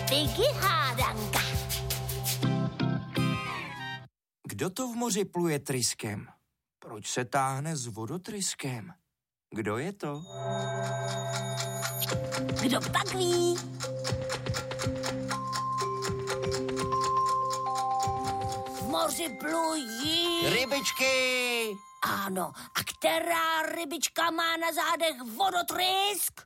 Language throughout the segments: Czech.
Piggy hádanka. Kdo to v moři pluje tryskem? Proč se táhne s vodotryskem? Kdo je to? Kdo pak ví? V moři plují Rybičky! Ano, a která rybička má na zádech vodotrysk?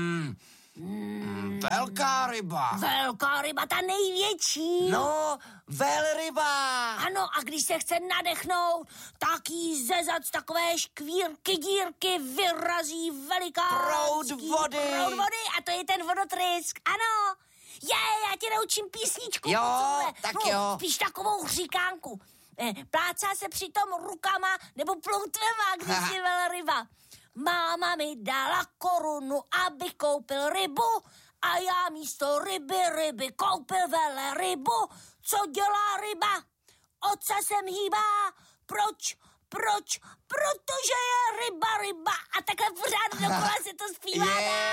Velká ryba. Velká ryba, ta největší. No, velryba. Ano, a když se chce nadechnout, tak jí ze zad z takové škvírky dírky vyrazí veliký Proud vody. Proud vody a to je ten vodotrysk, ano. Já ti naučím písničku. Jo, Kocůle. tak no, jo. Spíš takovou hříkánku. Plácá se přitom rukama nebo ploutvema, když je velryba. Máma mi dala korunu, abych koupil rybu a já místo ryby koupil velrybu. Co dělá ryba? Oca sem hýbá. Proč? Protože je ryba a takhle pořád dokola se to zpívá.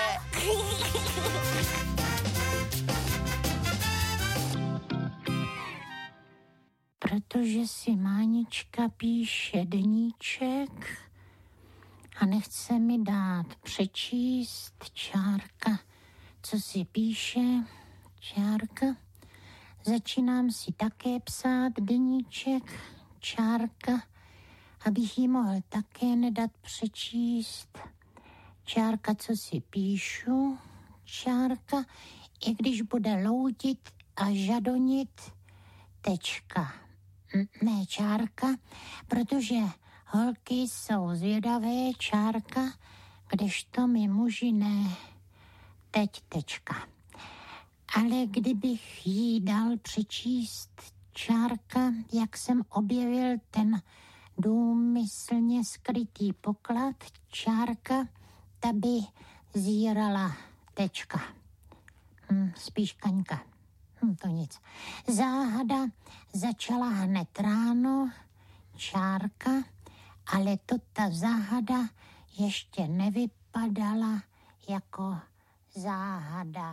Protože si Mánička píše deníček a nechce mi dát přečíst, čárka, co si píše, čárka. Začínám si také psát deníček, čárka, abych jí mohl také nedat přečíst. Čárka, co si píšu, čárka, i když bude loudit a žadonit, tečka. Ne, čárka, protože holky jsou zvědavé, čárka, kdežto my muži ne, teď tečka. Ale kdybych jí dal přečíst, čárka, jak jsem objevil ten důmyslně skrytý poklad, čárka, ta by zírala, tečka. Spíš kaňka. To nic. Záhada začala hned ráno, čárka, ale to ta záhada ještě nevypadala jako záhada.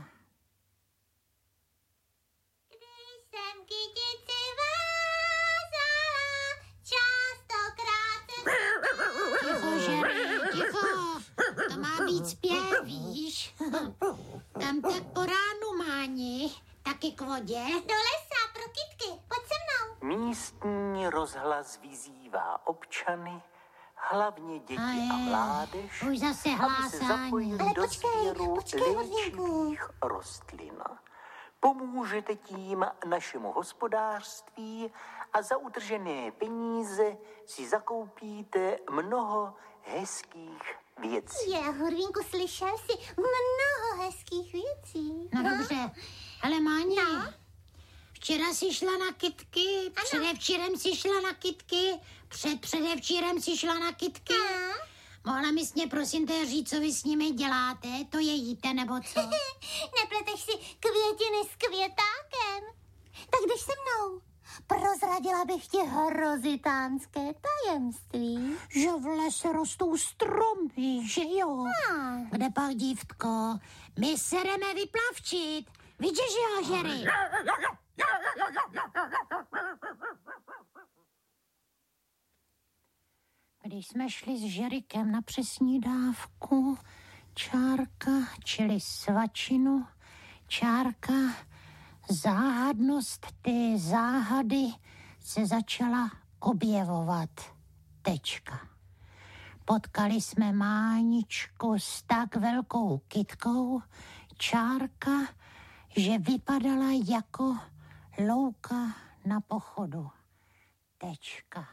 Když jsem kytici vázala, častokrát se... Ticho, Žery, ticho. To má být zpěv, víš? Tam tak po ránu, Máni. Taky k vodě. Do lesa pro kytky, pojď se mnou. Místní rozhlas vyzývá občany, hlavně děti a mládež, Už zase aby se hlásání. zapojili Ale do sběru počkej, léčivých rostlin. Pomůžete tím našemu hospodářství a za utržené peníze si zakoupíte mnoho hezkých věcí. Hurvínku, slyšel jsi mnoho hezkých věcí. No dobře, ale Máni, včera jsi šla na kytky, předevčírem jsi šla na kytky, předevčírem si šla na kytky. Mohla mi mě prosím tě říct, co vy s nimi děláte? To je jíte nebo co? Nepleteš si květiny s květákem? Tak jdeš se mnou. Prozradila bych ti hrozitánské tajemství. Že v lese rostou stromy, že jo? Kde pak, dívtko? My se jdeme vyplavčit. Vidíš, že jo, Žery? Když jsme šli s Žerikem na přesní dávku, čárka, čili svačinu, čárka, záhadnost ty záhady se začala objevovat. Tečka. Potkali jsme Máničku s tak velkou kytkou, čárka, že vypadala jako louka na pochodu. Tečka.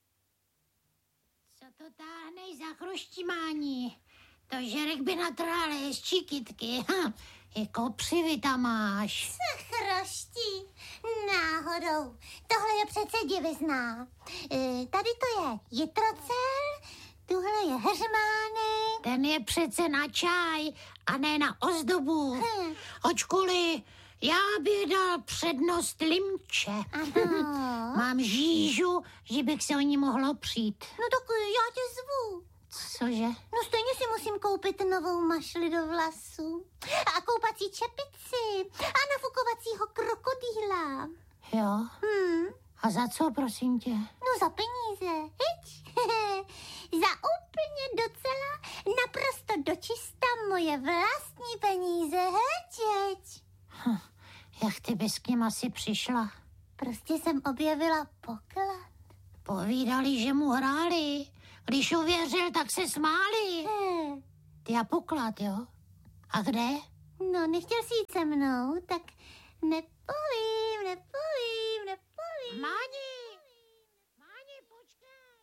Co to táhneš za chruštimání? To Žerek by natrhal hezčí kytky. Jako přivy tam máš. Se chroští. Náhodou. Tohle je přece divizná. Tady to je jitrocel, tuhle je heřmánek. Ten je přece na čaj a ne na ozdobu. Očkuli, já bych dal přednost limče. Mám žížu, že bych se o ní mohla přijít. No tak já tě zvu. Cože? No stejně si musím koupit novou mašli do vlasů. A koupací čepici. A nafukovaného krokodýla. Jo? A za co, prosím tě? No za peníze, hič. Za úplně docela naprosto dočista moje vlastní peníze, hič. Jak ty bys k ním asi přišla? Prostě jsem objevila poklad. Povídali, že mu hráli. Když uvěřil, tak se smáli. Ty a poklad, jo? A kde? No, nechtěl si jít se mnou, tak nepovím. Máni, počkej.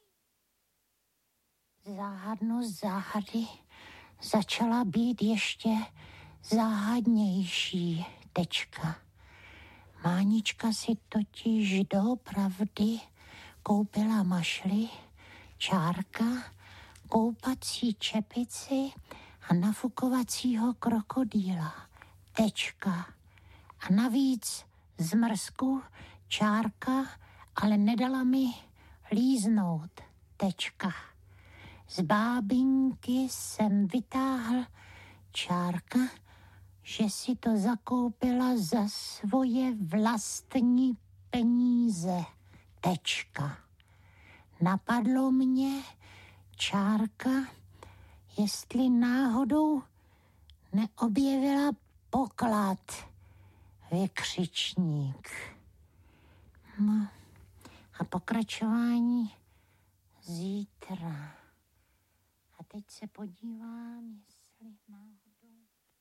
Záhadnost záhady začala být ještě záhadnější, tečka. Mánička si totiž doopravdy koupila mašli, čárka, koupací čepici a nafukovacího krokodýla, tečka. A navíc zmrzku, čárka, ale nedala mi líznout, tečka. Z bábinky jsem vytáhl, čárka, že si to zakoupila za svoje vlastní peníze, tečka. Napadlo mě, čárka, jestli náhodou neobjevila poklad, vykřičník. No, a pokračování zítra. A teď se podívám, jestli náhodou...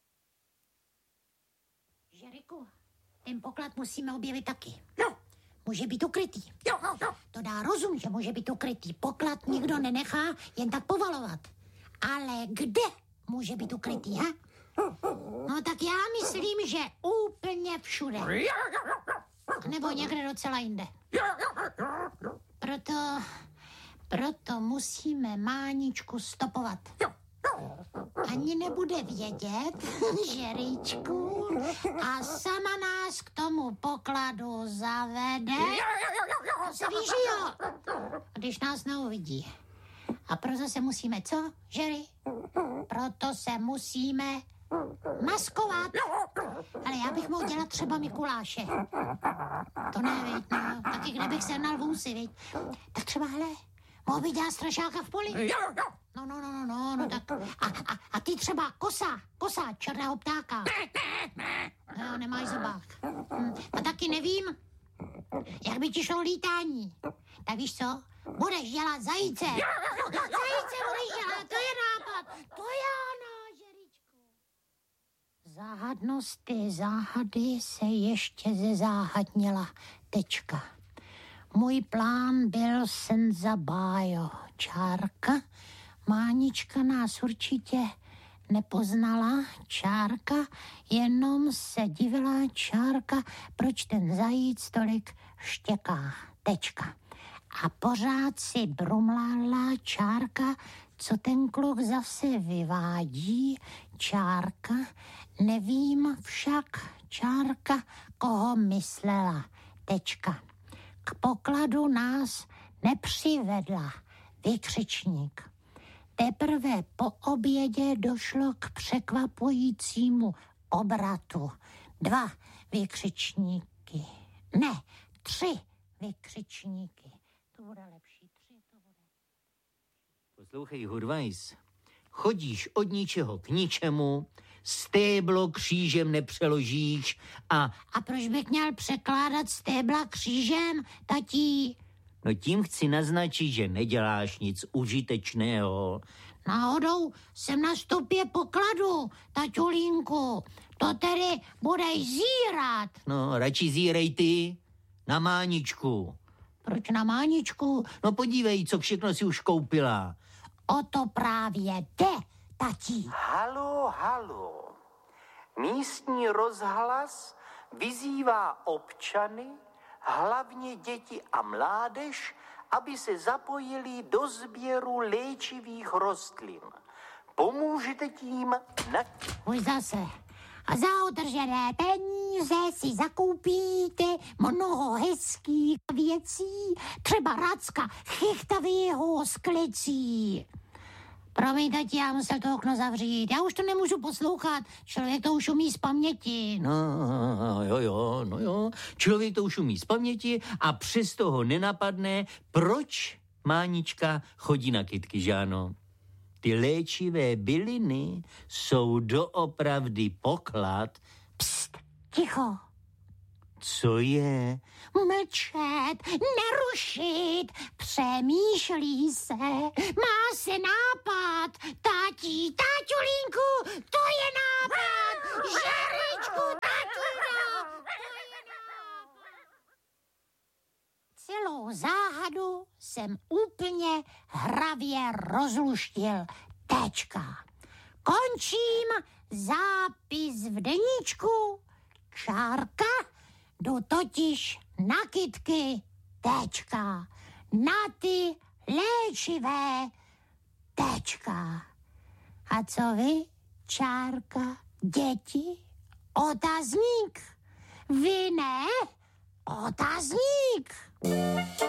Žeriku, ten poklad musíme objevit taky. No, může být ukrytý. To dá rozum, že může být ukrytý. Poklad nikdo nenechá jen tak povalovat. Ale kde může být ukrytý, ha? No tak já myslím, že úplně všude. Nebo někde docela jinde. Proto musíme Máničku stopovat. Ani nebude vědět, Žeričku, a sama nás k tomu pokladu zavede. Se víš, jo, když nás neuvidí. A proto se musíme, co, Žeri? Proto se musíme maskovat. Ale já bych mohl dělat třeba Mikuláše. To ne, viď, no. Taky kde bych sehnal vůzy, viď. Tak třeba, hele, mohl bych dělat strašáka v poli. No, tak. A ty třeba kosa černého ptáka. No, nemáš zubák. A taky nevím, jak by ti šlo lítání. Tak víš co? Budeš dělat zajíce. Zajíce budeš dělat, to je nápad. To je ano, Žeričku. Záhadnost ty záhady se ještě zezáhadnila, tečka. Můj plán byl senza bajo, čárka. Mánička nás určitě nepoznala, čárka, jenom se divila, čárka, proč ten zajíc tolik štěká, tečka. A pořád si brumlala, čárka, co ten kluk zase vyvádí, čárka, nevím však, čárka, koho myslela, tečka. K pokladu nás nepřivedla, vykřičník. Teprve po obědě došlo k překvapujícímu obratu. 2 vykřičníky. Ne, 3 vykřičníky. To bude lepší, 3 to bude. Poslouchej, Hurvajs, chodíš od ničeho k ničemu, stéblo křížem nepřeložíš a... A proč bych měl překládat stébla křížem, tatí? No tím chci naznačit, že neděláš nic užitečného. Náhodou jsem na stopě pokladu, taťulínku. To tedy budeš zírat. No, radši zírej ty na Máničku. Proč na Máničku? No podívej, co všechno si už koupila. O to právě jde, tatí. Halo. Místní rozhlas vyzývá občany, hlavně děti a mládež, aby se zapojili do sběru léčivých rostlin. Pomůžete tím na... Už zase. A za utržené peníze si zakoupíte mnoho hezkých věcí, třeba racka chichtavého z klecí. Promiň, tati, já musel to okno zavřít. Já už to nemůžu poslouchat. Člověk to už umí z paměti. No jo. Člověk to už umí z paměti a přesto ho nenapadne, proč Mánička chodí na kytky, že ano? Ty léčivé byliny jsou doopravdy poklad. Pst, ticho. Co je? Mlčet, nerušit, přemýšlí se, má se nápad. Táťulínku, to je nápad. Žerličku, táťulíno, to je nápad. Celou záhadu jsem úplně hravě rozluštil. Tečka. Končím zápis v deníčku. Čárka. Jdu totiž na kytky, tečka, na ty léčivé, tečka. A co vy, čárka, děti? Otazník. Vy ne? Otazník.